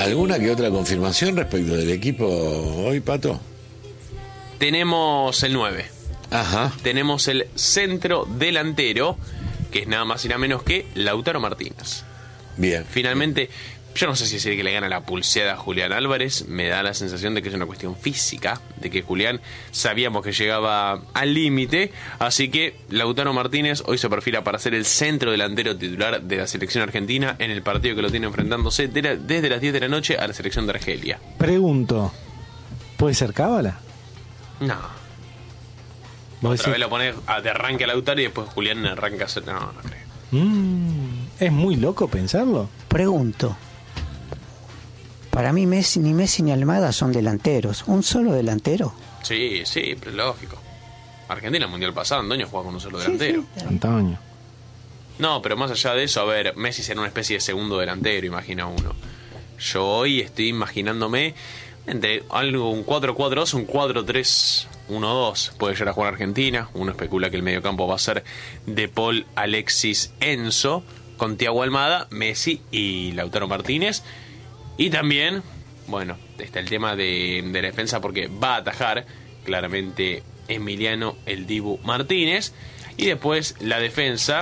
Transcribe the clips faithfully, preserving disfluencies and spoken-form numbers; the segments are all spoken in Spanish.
¿Alguna que otra confirmación respecto del equipo hoy, Pato? Tenemos el nueve. Ajá. Tenemos el centro delantero, que es nada más y nada menos que Lautaro Martínez. Bien. Finalmente, yo no sé si es el que le gana la pulseada a Julián Álvarez. Me da la sensación de que es una cuestión física, de que Julián sabíamos que llegaba al límite. Así que Lautaro Martínez hoy se perfila para ser el centro delantero titular de la selección argentina en el partido que lo tiene enfrentándose de la, desde las diez de la noche a la selección de Argelia. Pregunto, ¿puede ser cábala? No. ¿Vos Otra decís? vez lo pones a, de arranque a Lautaro y después Julián arranca a... No, no creo. Mm, es muy loco pensarlo. Pregunto. Para mí Messi, ni Messi ni Almada son delanteros. ¿Un solo delantero? Sí, sí, pero lógico. Argentina el mundial pasado, Antonio jugaba con un solo delantero. Sí, sí. Antonio. No, pero más allá de eso, a ver, Messi será una especie de segundo delantero, imagina uno. Yo hoy estoy imaginándome entre algo, un cuatro cuatro dos, un cuatro tres uno dos. Puede llegar a jugar Argentina. Uno especula que el mediocampo va a ser De Paul, Alexis, Enzo, con Thiago Almada, Messi y Lautaro Martínez. Y también, bueno, está el tema de, de la defensa porque va a atajar claramente Emiliano el Dibu Martínez. Y después la defensa.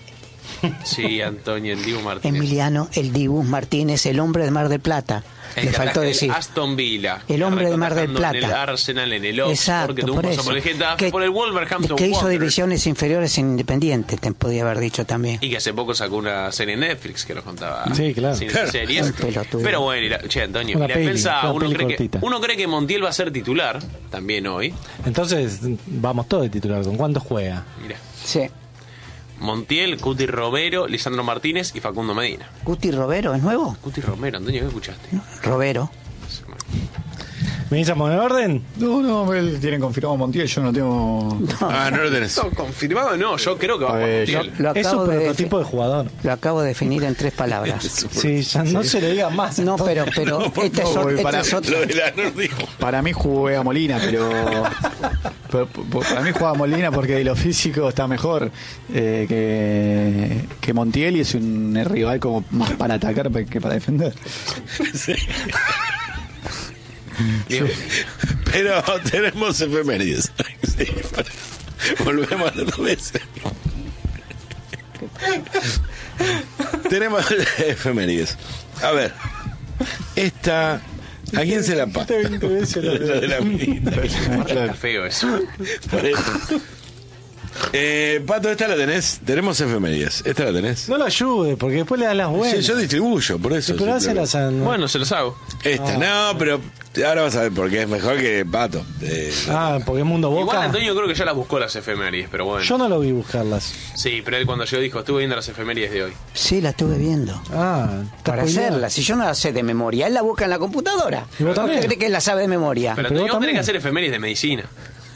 Sí, Antonio el Dibu Martínez. Emiliano el Dibu Martínez, el hombre de Mar del Plata. El Le que faltó ataja decir. El Aston Villa. El hombre de Mar del Atajando Plata. En el Arsenal, en el Oxford, Exacto, que tuvo un por paso eso. por el Getafe, Que- por el Wolverhampton Que hizo Wanderers. divisiones inferiores en Independiente, te podía haber dicho también. Y que hace poco sacó una serie en Netflix que nos contaba. Sí, claro. Sin Claro. series. Un pelotudo. Pero bueno, y la- che, Antonio, Una la peli, defensa, una uno peli cree, que, cortita. uno cree que Montiel va a ser titular también hoy. Entonces, vamos todos de titular. ¿Con cuántos juega? Mira. Sí. Montiel, Cuti Romero, Lisandro Martínez y Facundo Medina. Guti Robero, ¿es nuevo? Cuti Romero, Antonio, ¿qué escuchaste? Robero. ¿Me dice en orden? No, no, él tiene confirmado Montiel, yo no tengo... Ah, no lo tenés. No, confirmado no, yo creo que va a A jugar ver, Montiel. Lo Es acabo, un de prototipo de defi- jugador. lo acabo de definir en tres palabras. Sí, ya no se le diga más. No, pero, pero No, por esta es, favor, ot- esta para- es otra. Lo de la Nordic. Para mí juega Molina, pero, pero- pero para mí juega Molina porque de lo físico está mejor eh, que, que Montiel y es un rival como más para atacar que para defender. Bien. Pero tenemos efemérides. Sí, para- volvemos a la vez. Tenemos efemérides. A ver, esta. ¿A quién se la pasa? Lo de la mina. Está feo eso. Por eso. Eh, Pato, esta la tenés. Tenemos efemérides. Esta la tenés. No lo ayude, porque después le dan las buenas. Sí, yo distribuyo, por eso. Sí, pero hácelas a... Bueno, se los hago. Esta, no, pero ahora vas a ver por qué es mejor que Pato. Eh, Ah, porque es Mundo Igual Boca. Antonio creo que ya las buscó las efemérides, pero bueno. Yo no lo vi buscarlas. Sí, pero él cuando llegó dijo, estuve viendo las efemérides de hoy. Sí, la estuve viendo. Ah, está Para spoileado. hacerla, si yo no la sé de memoria, él la busca en la computadora. ¿Y vos ¿Por también? qué cree que él la sabe de memoria? Pero pero Antonio, vos vos tenés también. que hacer efemérides de medicina.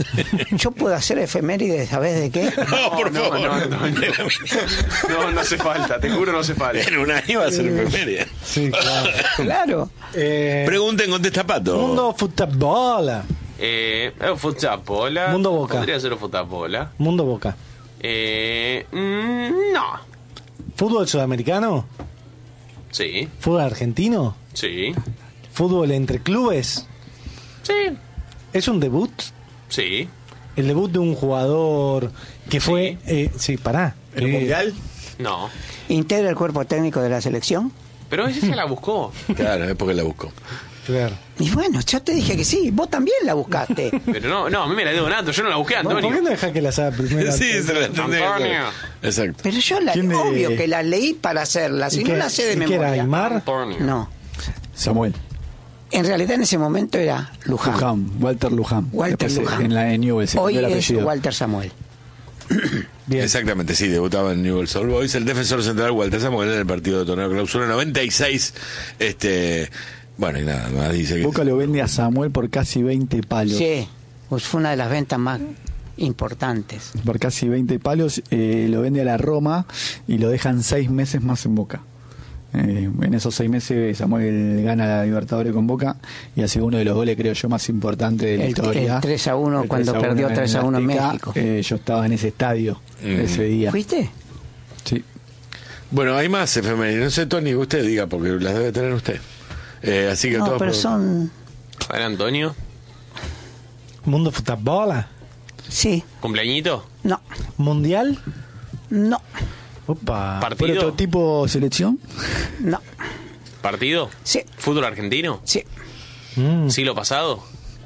Yo puedo hacer efemérides, ¿sabés de qué? no, por no, favor. no, Antonio. No, no hace falta, te juro no hace falta. En un año va a ser efeméride. Sí, claro. Claro. Eh, Pregunten, contesta Pato. Mundo Futabola. Eh, è un futabola. Mundo Boca. Podría ser un futabola. Mundo Boca. Eh, mm, no. ¿Fútbol sudamericano? Sí, ¿Fútbol argentino? sí, ¿Fútbol entre clubes? sí, ¿Es un debut? sí. El debut de un jugador que fue... Eh, sí, pará. ¿El Eh, Mundial? No. ¿Integra el cuerpo técnico de la selección? Pero esa ya la buscó. Claro, es porque la buscó. Claro. Y bueno, yo te dije que sí, vos también la buscaste. Pero no, no, a mí me la dio Donato, yo no la busqué, No, Antonio. ¿por qué no deja que la sabe primero? Sí, se la entendí. Antonio. Exacto. Pero yo la ¿Quién de- obvio que la leí para hacerla, si ¿Y no qué- la sé de y qué era, memoria. Aymar? Antonio. No. Samuel. En realidad en ese momento era Luján. Luján, Walter Luján. Walter Después, Luján. En la de Newell's. se Hoy cambió el es apellido. Walter Samuel. Bien. Exactamente, sí, debutaba en Newell's Old Boys, el defensor central Walter Samuel en el partido de torneo clausura noventa y seis. Este, bueno, y nada más dice que Boca lo vende a Samuel por casi veinte palos. Sí, pues fue una de las ventas más importantes. Por casi veinte palos, eh, lo vende a la Roma y lo dejan seis meses más en Boca. Eh, en esos seis meses Samuel gana la Libertadores con Boca y hace uno de los goles, creo yo, más importantes de la El- historia. el tres a uno El cuando perdió tres a uno en Azteca. México. Eh, yo estaba en ese estadio Mm. ese día. ¿Fuiste? Sí. bueno, hay más efemérides. No sé, Tony, usted diga, porque las debe tener usted. Eh, así que No, todos pero por- son... A ver, Antonio. Mundo fútbol. Sí, ¿Cumpleañito? no, Mundial. no, Opa. ¿Partido? ¿Prototipo selección? no. ¿Partido? Sí, ¿Fútbol argentino? sí, Mm. ¿Siglo pasado?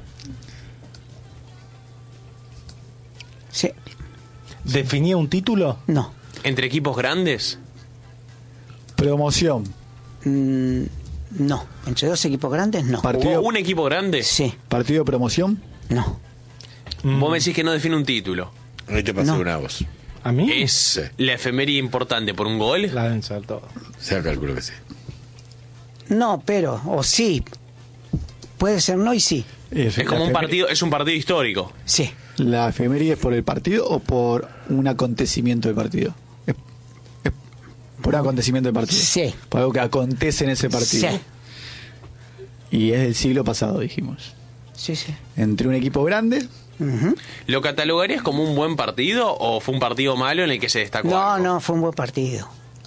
sí, ¿Definía un título? no. ¿Entre equipos grandes? Promoción. Mm, no. ¿Entre dos equipos grandes? No. Partido, ¿Jugó un equipo grande? Sí, partido promoción. no. Vos me decís que no define un título. Ahí te pasó No. una voz. ¿A mí? ¿Es Sí. la efeméride importante por un gol? La deben ser todos. Se calculo que sí. No, pero, o sí. Puede ser no y sí. Es, Es como la un efemé- partido, es un partido histórico. Sí. ¿La efeméride es por el partido o por un acontecimiento del partido? Es, es por un acontecimiento del partido. Sí. Por algo que acontece en ese partido. Sí. Y es del siglo pasado, dijimos. Sí, sí. Entre un equipo grande. Ujú. ¿Lo catalogarías como un buen partido o fue un partido malo en el que se destacó No, algo? no, fue un buen partido.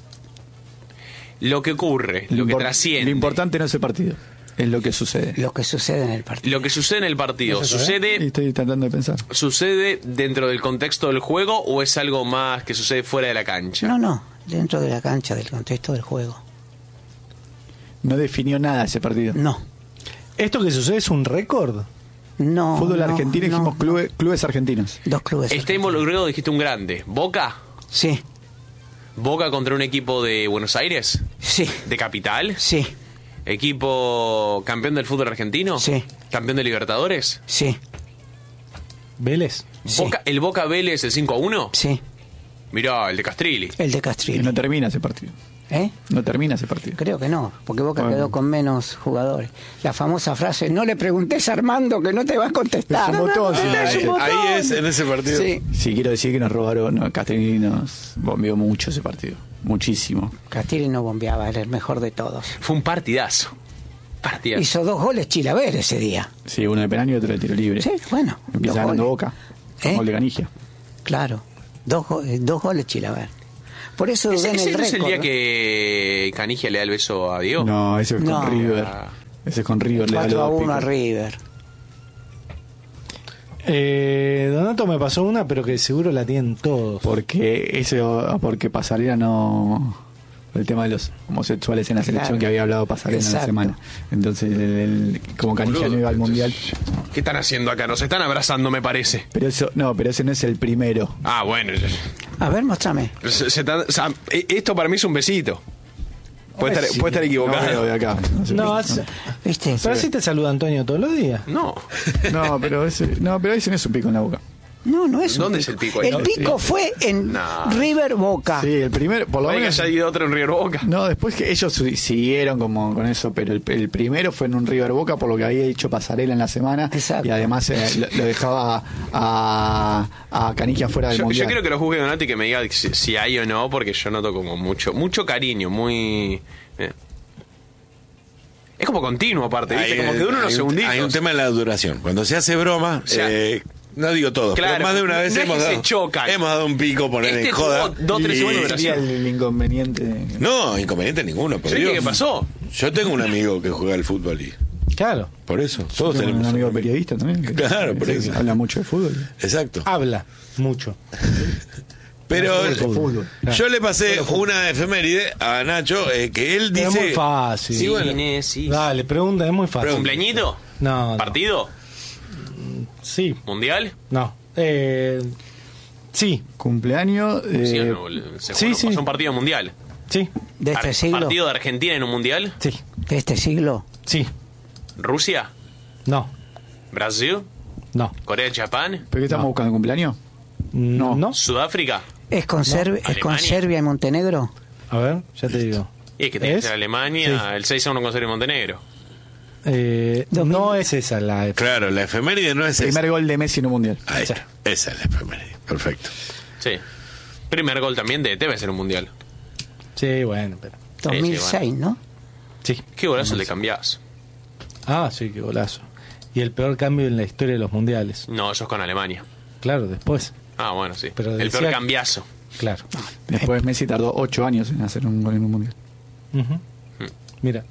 Lo que ocurre, lo que impor- trasciende, Lo importante no es el partido, es lo que sucede. Lo que sucede en el partido. lo que sucede en el partido, Y ¿sucede, estoy tratando de pensar. ¿sucede dentro del contexto del juego o es algo más que sucede fuera de la cancha? No, no, dentro de la cancha, del contexto del juego. No definió nada ese partido. No, ¿Esto que sucede es un récord? no. Fútbol no, argentino, no, dijimos clubes, clubes argentinos. Dos clubes. Está involucrado, dijiste un grande. ¿Boca? Sí, ¿Boca contra un equipo de Buenos Aires? sí, ¿De capital? sí, ¿Equipo campeón del fútbol argentino? Sí. ¿Campeón de Libertadores? sí, ¿Vélez? Sí. Boca, ¿El Boca Vélez el cinco a uno? sí. Mirá, el de Castrilli. El de Y Castrillo. no termina ese partido. ¿Eh? No termina ese partido. Creo que no, porque Boca Bueno. quedó con menos jugadores. La famosa frase, no le preguntes a Armando que no te va a contestar. Es un botón, sí, Es un Ahí, botón. ahí es, en ese partido. Sí, Sí, quiero decir que nos robaron, no, Castellini nos bombeó mucho ese partido. Muchísimo. Castilli no bombeaba, era el mejor de todos. Fue un partidazo. Partidazo. Hizo dos goles Chilaver ese día. Sí, uno de penal y otro de tiro libre. Sí, bueno. Empieza dos ganando goles. Boca. ¿Eh? Gol de Canigia. Claro, dos, go- eh, dos goles Chilaver. Por eso dudé ¿Ese, en ese el no es el récord. día que Canigia le da el beso a Diego? No, ese es con No. River. Ese es con River. Le da cuatro a los uno a picos. River. Eh, Donato me pasó una, pero que seguro la tienen todos. Porque ese, porque Pasarela no. El tema de los homosexuales en la selección Claro. que había hablado Pasarela en la Exacto. semana. Entonces, el- el- como Canigia Boludo. no iba al mundial. ¿Qué están haciendo acá? Nos están abrazando, me parece. Pero eso, no, pero ese no es el primero. Ah, bueno. A ver, mostrame. Se- se están- o sea, e- esto para mí es un besito. Puede estar, Sí. puede estar No veo equivocado. de acá. No, sé. No, es- ¿Viste? pero así te saluda Antonio todos los días. No. No, pero ese, no, pero ese no es un pico en la boca. No, no es un ¿Dónde es el pico ahí? El pico fue en No. River Boca. Sí, el primero, por lo Puede que menos. haya ido otro en River Boca. No, después que ellos su- siguieron como con eso, pero el, el primero fue en un River Boca por lo que había dicho Pasarela en la semana. Exacto. Y además eh, lo, lo dejaba a, a Canigia fuera del Yo, yo mundial. quiero que lo juzgue Donato y que me diga si, si hay o no, porque yo noto como mucho mucho cariño, muy... eh. Es como continuo aparte, ¿viste? Hay- Como que dura unos hay un- segunditos. Hay un tema en la duración. Cuando se hace broma, sea, eh, no digo todo, claro, pero más de una vez no es hemos que se dado, chocan. hemos dado un pico, poner Este en joda. jugó dos, tres y- segundos de Sería gracia. el, el inconveniente. No, inconveniente ninguno, por Yo dije, Dios. ¿qué pasó? Yo tengo un amigo que juega al fútbol y Claro, por eso, todos Tengo tenemos un amigo un amigo. periodista también. que- Claro, por que eso. Habla mucho de fútbol. Exacto. habla mucho. Pero de fútbol. yo le pasé una efeméride a Nacho eh, que él Pero dice... es muy fácil. Sí, bueno. Inés, sí. Dale, pregunta, es muy fácil. ¿Cumpleañito? No, no. ¿Partido? Sí, ¿Mundial? no. Eh, sí, Cumpleaños. eh, sí, o no, boludo. Se sí, jugó- sí. pasó un partido mundial. sí, De este Ar- siglo. ¿Partido de Argentina en un mundial? sí, De este siglo. sí. ¿Rusia? No, ¿Brasil? no. ¿Corea, Japón? ¿Pero qué estamos No. buscando? ¿Cumpleaños? No. No. ¿Sudáfrica? ¿Es con, Serbi- ¿Es con Alemania. Serbia y Montenegro? A ver, ya te digo. Y es que tiene que ¿Es? ser Alemania, Sí. el seis a uno con Serbia y Montenegro. Eh, Dos mil- no es esa la... Claro, la efeméride no es esa. Primer gol de Messi en un mundial. Ahí está. Esa es la efeméride. Perfecto. Sí. Primer gol también de debe ser un mundial. Sí, bueno, pero... dos mil seis, ¿no? Sí. Qué golazo el de cambiás. Ah, sí, qué golazo. Y el peor cambio en la historia de los mundiales. No, eso es con Alemania. Claro, después. Ah, bueno, sí. Pero el decía peor que- cambiazo. Claro. Después Messi tardó ocho años en hacer un gol en un mundial. Ujú. Mira.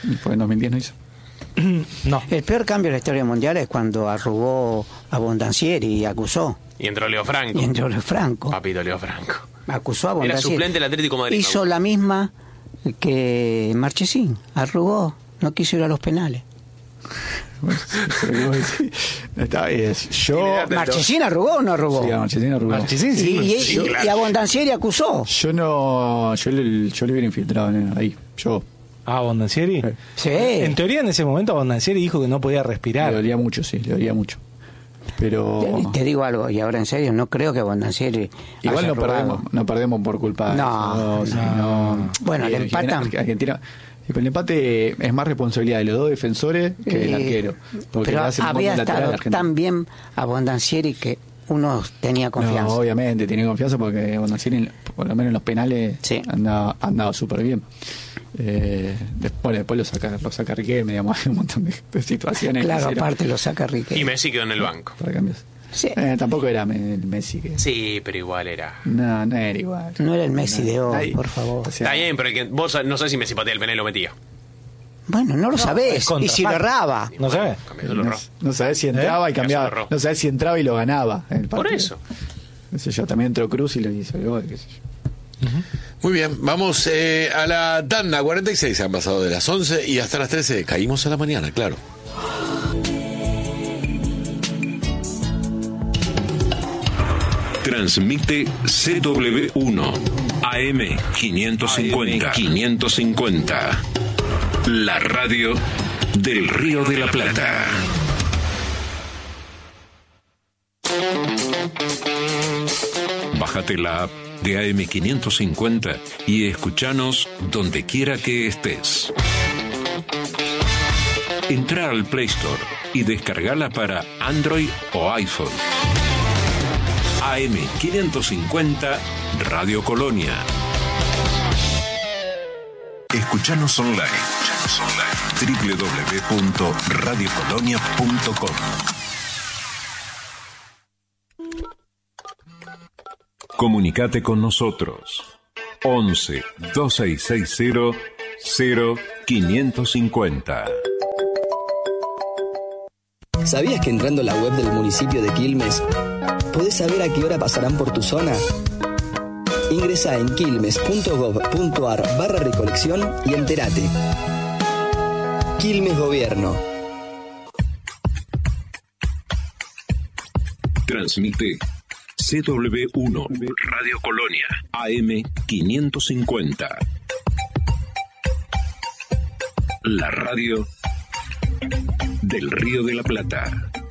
Después en dos mil diez no hizo. No. El peor cambio de la historia mundial es cuando arrugó a Bondancieri y acusó. Y entró Leo Franco. Y entró Leo Franco. Papito Leo Franco. Acusó a Era Bondancieri. suplente del Atlético de Madrid. Hizo la misma que Marchesín. Arrugó. No quiso ir a los penales. Pero vos decís, está, es, yo. ¿Marchesín arrugó o no arrugó? Sí, a Marchesín arrugó. Marchesín, Y, sí. y- Sí, y- claro. y a Bondancieri acusó. Yo no. Yo le, yo le hubiera infiltrado en- ahí. Yo. Ah, Bondancieri. Sí. Sí. En teoría, en ese momento, Bondancieri dijo que no podía Le respirar. dolía mucho, sí, le dolía mucho. Pero. Te, te digo algo, y ahora en serio, no creo que Bondancieri Igual haya no arrugado. perdemos, no perdemos por culpa de No, esos dos, no. no. Bueno, le Eh, empatan. Argentina, el empate es más responsabilidad de los dos defensores que del Eh, arquero. Porque Pero le hacen un había gol lateral estado a Argentina. tan bien a Bondancieri que uno tenía confianza. No, obviamente, tiene confianza porque Bondancieri, por lo menos en los penales, Sí. andaba, andaba súper bien. Eh, después, después lo saca, lo saca Riquelme, digamos, hay un montón de, de situaciones. Claro, que hicieron aparte lo saca Riquelme. Y Messi quedó en el banco. para cambios. Sí. Eh, tampoco era me- el Messi que. Sí, pero igual era. No, no era igual. No era el Messi de hoy, Nadie- por favor. o sea, Está bien, pero el que, vos no sé si Messi patea el penal y lo metía. Bueno, no lo es sabés. Y contrafacto. si lo erraba. No sabes. Cambió, lo No, erró. no sabés si entraba ¿Eh? y cambiaba. Eso lo erró. No sabés si entraba y lo ganaba. el Por partido. eso. Qué sé yo, también entró Cruz y lo hizo el gol, qué sé yo. Muy bien, vamos eh, a la tanda. cuarenta y seis han pasado de las once y hasta las trece. Caímos a la mañana, claro. Transmite C W uno A M quinientos cincuenta. quinientos cincuenta. La radio del Río de la Plata. Bájate la app de A M quinientos cincuenta y escuchanos donde quiera que estés. Entra al Play Store y descargala para Android o iPhone. A M quinientos cincuenta Radio Colonia. Escuchanos online. doble u doble u doble u punto radio colonia punto com. Comunicate con nosotros. once, dos seis seis cero, cero quinientos cincuenta. ¿Sabías que entrando a la web del municipio de Quilmes podés saber a qué hora pasarán por tu zona? Ingresa en quilmes punto gob punto ar barra recolección y entérate. Quilmes Gobierno. Transmite C W uno Radio Colonia A M quinientos cincuenta. La radio del Río de la Plata.